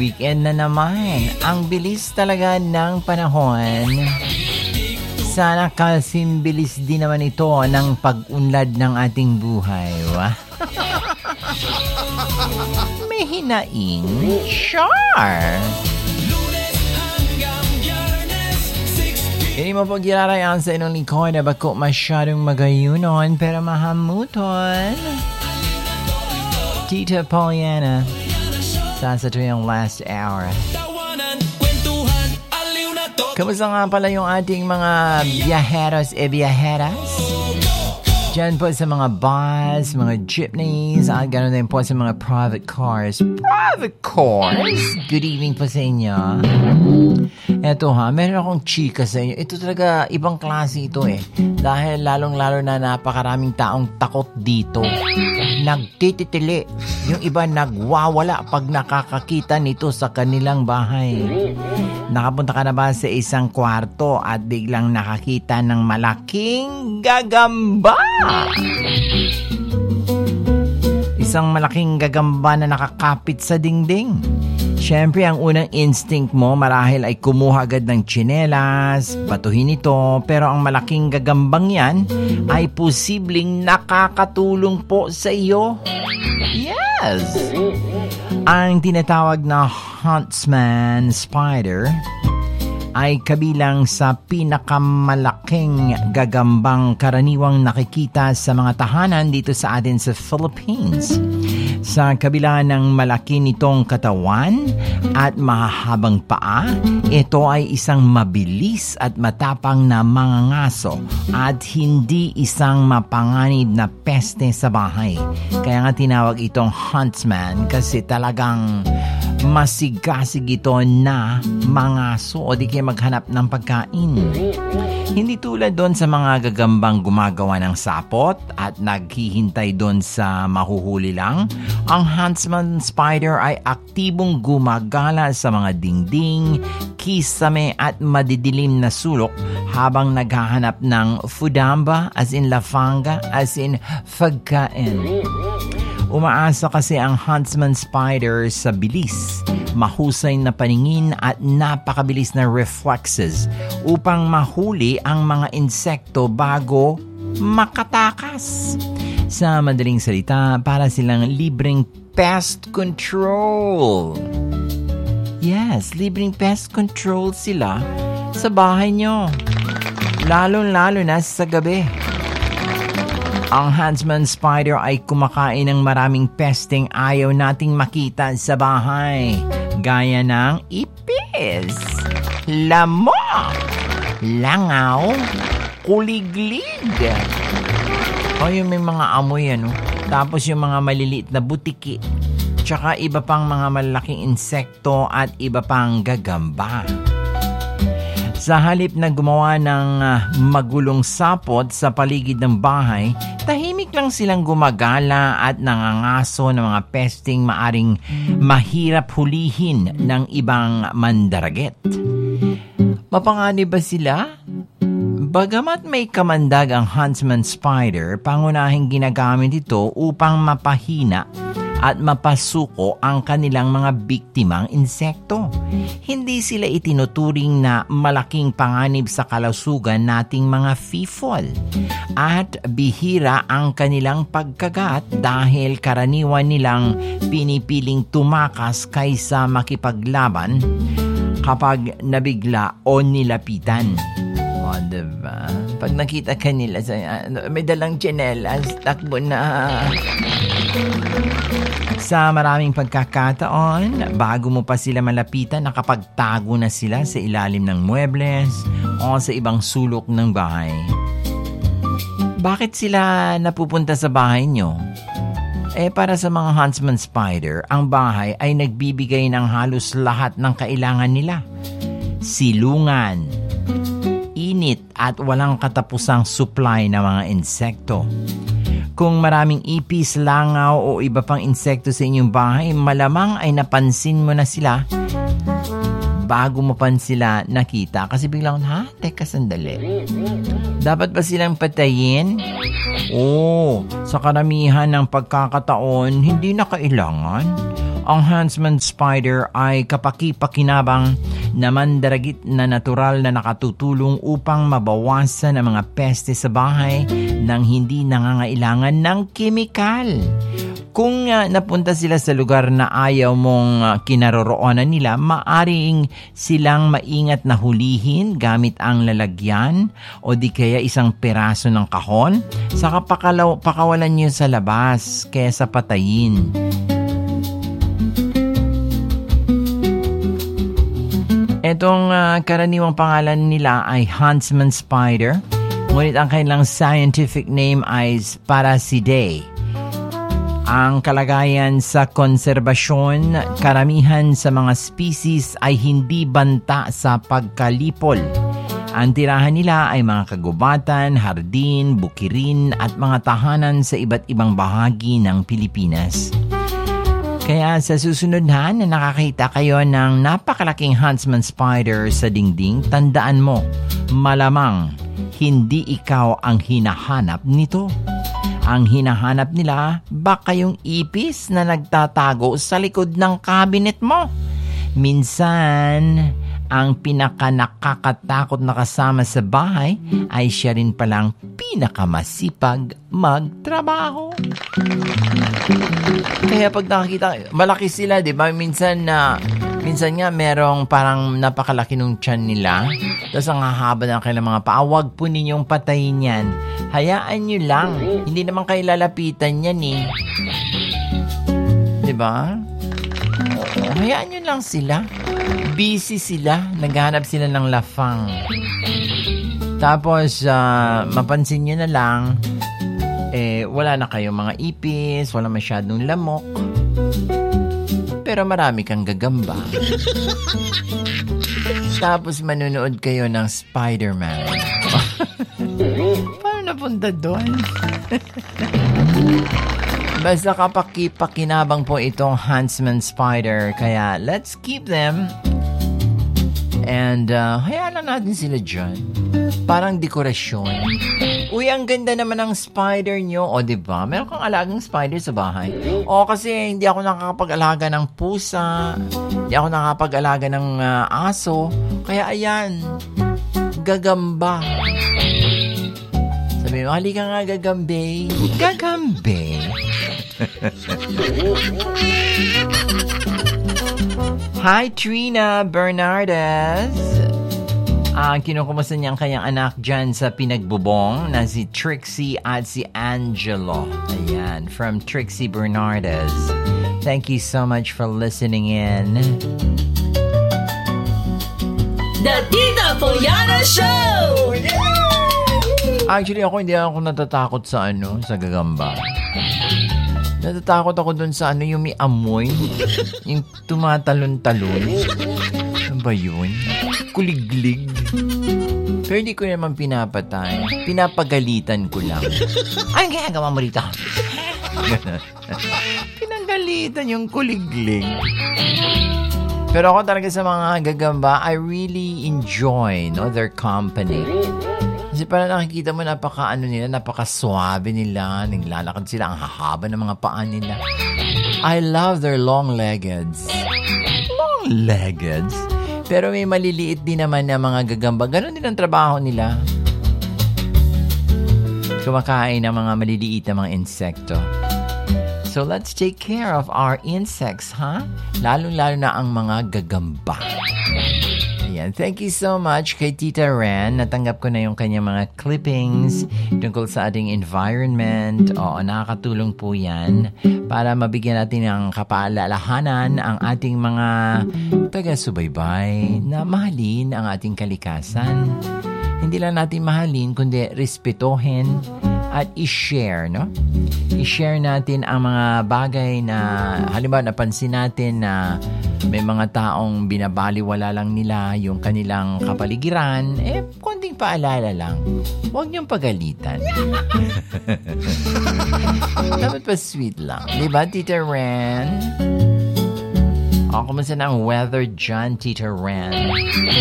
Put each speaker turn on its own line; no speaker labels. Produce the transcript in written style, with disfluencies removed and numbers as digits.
Weekend na naman. Ang bilis talaga ng panahon. Sana kasing bilis din naman ito ng pag-unlad ng ating buhay. May hinaing. Char! Hindi mo pagyararayan sa inong lingkod na bako masyadong magayunon pero mahamuton. Tita Pollyanna. Sa tuyong last hour. Kamusta nga pala yung ating mga biyaheros e biyaheras? Diyan po sa mga bus, mga jeepneys, at ganoon din po sa mga private cars. Private cars? Good evening po sa inyo. Eto meron akong chika sa inyo. Ito talaga, ibang klase ito Dahil lalong-lalo na napakaraming taong takot dito. Nagtititili. Yung iba nagwawala pag nakakakita nito sa kanilang bahay. Nakapunta ka na ba sa isang kwarto at biglang nakakita ng malaking gagamba? Isang malaking gagamba na nakakapit sa dingding. Siyempre, ang unang instinct mo marahil ay kumuha agad ng tsinelas, batuhin ito, pero ang malaking gagambang yan ay posibleng nakakatulong po sa iyo. Yes! Ang tinatawag na huntsman spider ay kabilang sa pinakamalaking gagambang karaniwang nakikita sa mga tahanan dito sa atin sa Philippines. Sa kabila ng malaki nitong katawan at mahahabang paa, ito ay isang mabilis at matapang na mangangaso at hindi isang mapanganib na peste sa bahay. Kaya nga tinawag itong huntsman kasi talagang masigasig ito na mangaso o di kaya maghanap ng pagkain. Hindi tulad doon sa mga gagambang gumagawa ng sapot at naghihintay doon sa mahuhuli lang. Ang huntsman spider ay aktibong gumagala sa mga dingding, kisame at madidilim na sulok habang naghahanap ng fudamba as in lafanga as in pagkain. Umaasa kasi ang huntsman spider sa bilis, mahusay na paningin at napakabilis na reflexes upang mahuli ang mga insekto bago makatakas. Sa madaling salita, para silang libreng pest control. Yes, libreng pest control sila sa bahay nyo. Lalo-lalo na sa gabi. Ang huntsman spider ay kumakain ng maraming pesting ayaw nating makita sa bahay. Gaya ng ipis, lamok, langaw, kuliglig. O yung may mga amoy Tapos yung mga maliliit na butiki. Tsaka iba pang mga malaking insekto at iba pang gagamba. Sa halip na gumawa ng magulong sapot sa paligid ng bahay, tahimik lang silang gumagala at nangangaso ng mga pesting maaring mahirap hulihin ng ibang mandaraget. Mapanganib ba sila? Bagamat may kamandag ang huntsman spider, pangunahing ginagamit ito upang mapahina at mapasuko ang kanilang mga biktimang insekto. Hindi sila itinuturing na malaking panganib sa kalusugan nating mga fifol. At bihira ang kanilang pagkagat dahil karaniwan nilang pinipiling tumakas kaysa makipaglaban kapag nabigla o nilapitan. O, diba? Pag nakita ka nila, may dalang tsinelas, takbo na. Sa maraming pagkakataon, bago mo pa sila malapitan, nakapagtago na sila sa ilalim ng muebles o sa ibang sulok ng bahay. Bakit sila napupunta sa bahay nyo? Para sa mga huntsman spider, ang bahay ay nagbibigay ng halos lahat ng kailangan nila. Silungan, init at walang katapusang supply ng mga insekto. Kung maraming ipis, langaw o iba pang insekto sa inyong bahay, malamang ay napansin mo na sila bago mo pa sila nakita. Kasi biglang, teka sandali. Dapat ba silang patayin? Sa karamihan ng pagkakataon, hindi na kailangan. Ang huntsman spider ay kapaki-pakinabang na mandaragit na natural na nakatutulong upang mabawasan ang mga peste sa bahay nang hindi nangangailangan ng kemikal. Kung napunta sila sa lugar na ayaw mong kinaroroonan nila, maaring silang maingat na hulihin gamit ang lalagyan o di kaya isang peraso ng kahon, saka pakawalan nyo sa labas kaysa patayin. Itong karaniwang pangalan nila ay huntsman spider, ngunit ang kanilang scientific name ay Sparacidae. Ang kalagayan sa konserbasyon, karamihan sa mga species ay hindi banta sa pagkalipol. Ang tirahan nila ay mga kagubatan, hardin, bukirin at mga tahanan sa iba't ibang bahagi ng Pilipinas. Kaya sa susunod na nakakita kayo ng napakalaking huntsman spider sa dingding, tandaan mo, malamang hindi ikaw ang hinahanap nito. Ang hinahanap nila, baka yung ipis na nagtatago sa likod ng cabinet mo. Minsan, ang pinakanakakatakot na kasama sa bahay ay siya rin palang pinakamasipag magtrabaho. Kaya pag nakakita, malaki sila, di ba? Minsan nga merong parang napakalaki nung tiyan nila. Tapos ang hahaba ng kailang mga paa. Huwag po ninyong patayin yan. Hayaan nyo lang. Hindi naman kayo lalapitan yan eh. Diba? Hayaan nyo lang sila. Busy sila. Naghahanap sila ng lafang. Tapos, mapansin nyo na lang, wala na kayong mga ipis, wala masyadong lamok. Pero marami kang gagamba. Tapos manunood kayo ng Spider-Man. Paano napunta doon? Basta kapaki-pakinabang po itong huntsman spider. Kaya let's keep them. And hayaan lang natin sila dyan. Parang dekorasyon. Uy, ang ganda naman ng spider nyo. O, diba? Meron kang alagang spider sa bahay. O, kasi hindi ako nakakapag-alaga ng pusa. Hindi ako nakakapag-alaga ng aso. Kaya ayan, gagamba. Sabi mo, halika nga gagambe. Gagambe. Hi, Trina Bernardes. Kinukumusta niya ang kanyang anak dyan sa Pinagbubong na si Trixie at si Angelo. Ayan, from Trixie Bernardes. Thank you so much for listening in.
The Tita Poyana Show!
Actually, hindi ako natatakot sa gagamba. Natatakot ako dun sa yung may amoy. Yung tumatalon-talon. Ano ba yun? Kuliglig. Pero hindi ko naman pinapatay. Pinapagalitan ko lang. Ay, ang ginagawa mo rito? Pinagalitan yung kuliglig. Pero ako talaga sa mga gagamba, I really enjoy their company. Kasi parang nakikita mo napaka-swabe nila, naglalakad sila, ang hahaba ng mga paa nila. I love their long-leggeds. Long-leggeds? Pero may maliliit din naman na mga gagamba. Ganon din ang trabaho nila. Kumakain ng mga maliliit na mga insekto. So let's take care of our insects, huh? Lalo-lalo na ang mga gagamba. Ayan. Thank you so much kay Tita Ren. Natanggap ko na yung kanyang mga clippings tungkol sa ating environment. Oo, nakakatulong po yan para mabigyan natin ng kapaalalahanan ang ating mga taga-subaybay na mahalin ang ating kalikasan. Hindi lang natin mahalin, kundi respetohin at i-share, no? I-share natin ang mga bagay na halimbawa napansin natin na may mga taong binabaliwala lang nila yung kanilang kapaligiran, konting paalala lang. Huwag niyong pagalitan. Dapat pa sweet lang. Diba, Tita Ren? Kumusta na ang weather dyan, Tita Ren?